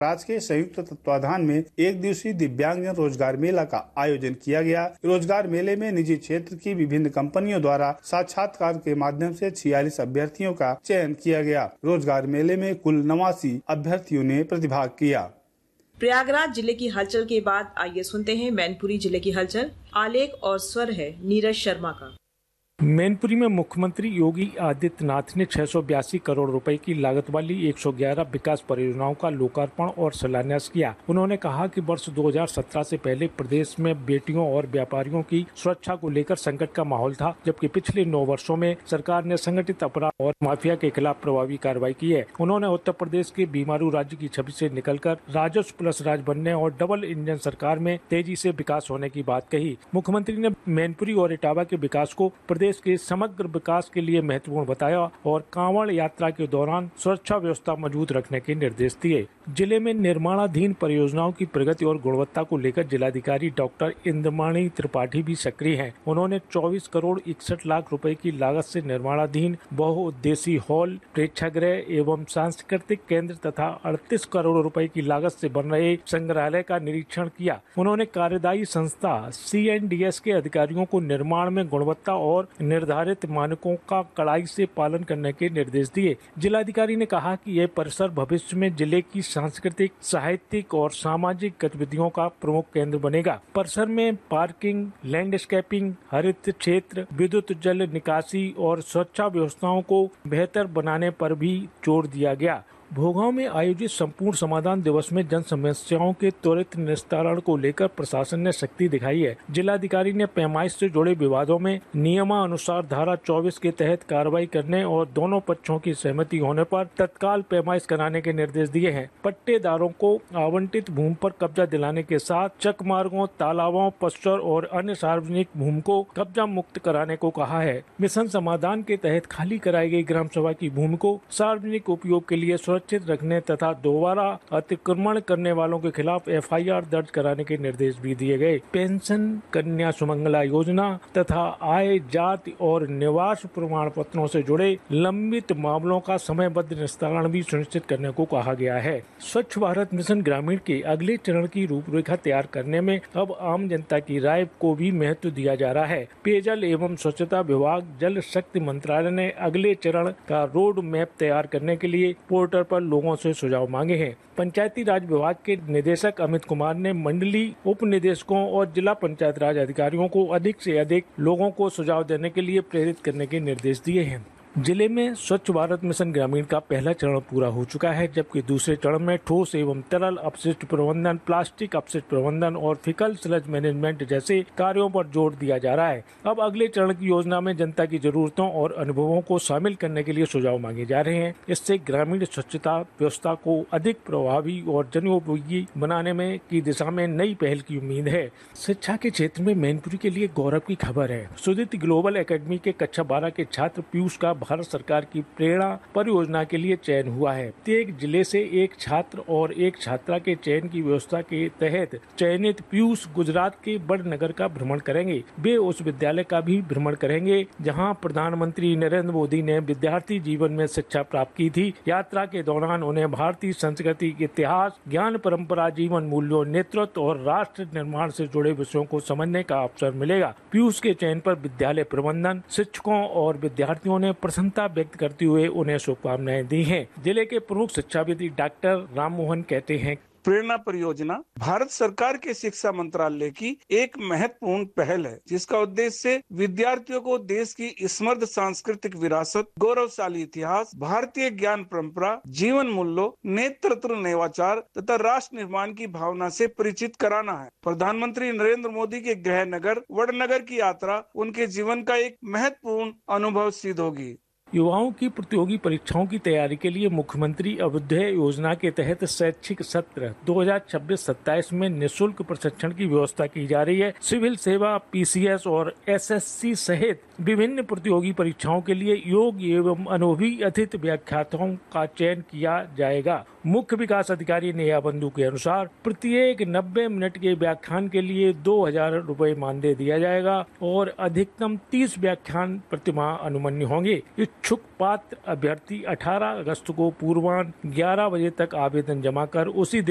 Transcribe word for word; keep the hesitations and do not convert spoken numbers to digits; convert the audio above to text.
राज्य के संयुक्त तत्वाधान में एक दिवसीय दिव्यांगजन रोजगार मेला का आयोजन किया गया। रोजगार मेले में निजी क्षेत्र की विभिन्न कंपनियों द्वारा साक्षात्कार के माध्यम से छियालीस अभ्यर्थियों का चयन किया गया। रोजगार मेले में कुल नवासी अभ्यर्थियों ने प्रतिभाग किया। प्रयागराज जिले की हलचल के बाद आइए सुनते हैं मैनपुरी जिले की हलचल। आलेख और स्वर है नीरज शर्मा का। मैनपुरी में मुख्यमंत्री योगी आदित्यनाथ ने छह सौ बयासी करोड़ रुपए की लागत वाली एक सौ ग्यारह विकास परियोजनाओं का लोकार्पण और शिलान्यास किया। उन्होंने कहा कि वर्ष दो हज़ार सत्रह से पहले प्रदेश में बेटियों और व्यापारियों की सुरक्षा को लेकर संकट का माहौल था, जबकि पिछले नौ वर्षों में सरकार ने संगठित अपराध और माफिया के खिलाफ प्रभावी कार्रवाई की है। उन्होंने उत्तर प्रदेश के बीमारू राज्य की छवि से निकलकर राजस्व प्लस राज बनने और डबल इंजन सरकार में तेजी से विकास होने की बात कही। मुख्यमंत्री ने मैनपुरी और इटावा के विकास को प्रदेश के समग्र विकास के लिए महत्वपूर्ण बताया और कांवड़ यात्रा के दौरान सुरक्षा व्यवस्था मजबूत रखने के निर्देश दिए। जिले में निर्माणाधीन परियोजनाओं की प्रगति और गुणवत्ता को लेकर जिलाधिकारी डॉक्टर इंद्रमणि त्रिपाठी भी सक्रिय हैं। उन्होंने चौबीस करोड़ इकसठ लाख रुपए की लागत से निर्माणाधीन बहुउद्देशीय हॉल, प्रेक्षागृह एवं सांस्कृतिक केंद्र तथा अड़तीस करोड़ रुपए की लागत से बन रहे संग्रहालय का निरीक्षण किया। उन्होंने कार्यदायी संस्था सी एन डी एस के अधिकारियों को निर्माण में गुणवत्ता और निर्धारित मानकों का कड़ाई से पालन करने के निर्देश दिए। जिलाधिकारी ने कहा कि यह परिसर भविष्य में जिले की सांस्कृतिक, साहित्यिक और सामाजिक गतिविधियों का प्रमुख केंद्र बनेगा। परिसर में पार्किंग, लैंडस्केपिंग, हरित क्षेत्र, विद्युत जल निकासी और सुरक्षा व्यवस्थाओं को बेहतर बनाने पर भी जोर दिया गया। भोगांव में आयोजित संपूर्ण समाधान दिवस में जन समस्याओं के त्वरित निस्तारण को लेकर प्रशासन ने सख्ती दिखाई है। जिलाधिकारी ने पैमाइश से जुड़े विवादों में नियमानुसार धारा चौबीस के तहत कार्रवाई करने और दोनों पक्षों की सहमति होने पर तत्काल पैमाइश कराने के निर्देश दिए हैं। पट्टेदारों को आवंटित भूमि पर कब्जा दिलाने के साथ चक मार्गों, तालाबों, पस्चर और अन्य सार्वजनिक भूमि को कब्जा मुक्त कराने को कहा है। मिशन समाधान के तहत खाली कराई गई ग्राम सभा की भूमि को सार्वजनिक उपयोग के लिए सुरक्षित रखने तथा दोबारा अतिक्रमण करने वालों के खिलाफ एफ आई आर दर्ज कराने के निर्देश भी दिए गए। पेंशन, कन्या सुमंगला योजना तथा आय, जाति और निवास प्रमाण पत्रों से जुड़े लंबित मामलों का समयबद्ध निस्तारण भी सुनिश्चित करने को कहा गया है। स्वच्छ भारत मिशन ग्रामीण के अगले चरण की रूपरेखा तैयार करने में अब आम जनता की राय को भी महत्व दिया जा रहा है। पेयजल एवं स्वच्छता विभाग, जल शक्ति मंत्रालय ने अगले चरण का रोड मैप तैयार करने के लिए पोर्टल पर लोगों से सुझाव मांगे हैं। पंचायती राज विभाग के निदेशक अमित कुमार ने मंडली उप निदेशकों और जिला पंचायत राज अधिकारियों को अधिक से अधिक लोगों को सुझाव देने के लिए प्रेरित करने के निर्देश दिए हैं। जिले में स्वच्छ भारत मिशन ग्रामीण का पहला चरण पूरा हो चुका है, जबकि दूसरे चरण में ठोस एवं तरल अपशिष्ट प्रबंधन, प्लास्टिक अपशिष्ट प्रबंधन और फिकल स्लज मैनेजमेंट जैसे कार्यों पर जोर दिया जा रहा है। अब अगले चरण की योजना में जनता की जरूरतों और अनुभवों को शामिल करने के लिए सुझाव मांगे जा रहे हैं। इससे ग्रामीण स्वच्छता व्यवस्था को अधिक प्रभावी और जनोपयोगी बनाने में की दिशा में नई पहल की उम्मीद है। शिक्षा के क्षेत्र में मैनपुरी के लिए गौरव की खबर है। सुदित ग्लोबल एकेडमी के कक्षा बारह के छात्र पीयूष का भारत सरकार की प्रेरणा परियोजना के लिए चयन हुआ है। प्रत्येक जिले से एक छात्र और एक छात्रा के चयन की व्यवस्था के तहत चयनित पीयूष गुजरात के बड़नगर का भ्रमण करेंगे। वे उस विद्यालय का भी भ्रमण करेंगे जहां प्रधानमंत्री नरेंद्र मोदी ने विद्यार्थी जीवन में शिक्षा प्राप्त की थी। यात्रा के दौरान उन्हें भारतीय संस्कृति, इतिहास, ज्ञान परंपरा, जीवन मूल्यों, नेतृत्व और राष्ट्र निर्माण से जुड़े विषयों को समझने का अवसर मिलेगा। पीयूष के चयन पर विद्यालय प्रबंधन, शिक्षकों और विद्यार्थियों ने प्रसन्नता व्यक्त करते हुए उन्हें शुभकामनाएं दी हैं। जिले के प्रमुख शिक्षाविद डॉक्टर राम मोहन कहते हैं, प्रेरणा परियोजना भारत सरकार के शिक्षा मंत्रालय की एक महत्वपूर्ण पहल है, जिसका उद्देश्य विद्यार्थियों को देश की समृद्ध सांस्कृतिक विरासत, गौरवशाली इतिहास, भारतीय ज्ञान परंपरा, जीवन मूल्यों, नेतृत्व, नवाचार तथा राष्ट्र निर्माण की भावना से परिचित कराना है। प्रधानमंत्री नरेंद्र मोदी के गृह नगर वड़नगर की यात्रा उनके जीवन का एक महत्वपूर्ण अनुभव सिद्ध होगी। युवाओं की प्रतियोगी परीक्षाओं की तैयारी के लिए मुख्यमंत्री अभ्युदय योजना के तहत शैक्षिक सत्र दो हज़ार छब्बीस सत्ताईस में निःशुल्क प्रशिक्षण की व्यवस्था की जा रही है। सिविल सेवा, पी सी एस और एस एस सी सहित विभिन्न प्रतियोगी परीक्षाओं के लिए योग्य एवं अनुभवी अतिथि व्याख्याताओं का चयन किया जाएगा। मुख्य विकास अधिकारी नेहा बंधु के अनुसार प्रत्येक नब्बे मिनट के व्याख्यान के लिए दो हजार रूपए मानदेय दिया जाएगा और अधिकतम तीस व्याख्यान प्रतिमाह अनुमन्य होंगे। इच्छुक पात्र अभ्यर्थी अठारह अगस्त को पूर्वाह्न ग्यारह बजे तक आवेदन जमा कर उसी